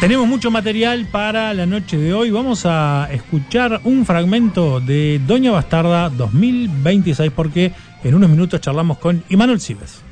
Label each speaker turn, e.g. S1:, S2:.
S1: Tenemos mucho material para la noche de hoy. Vamos a escuchar un fragmento de Doña Bastarda 2026 porque en unos minutos charlamos con Imanol Silves.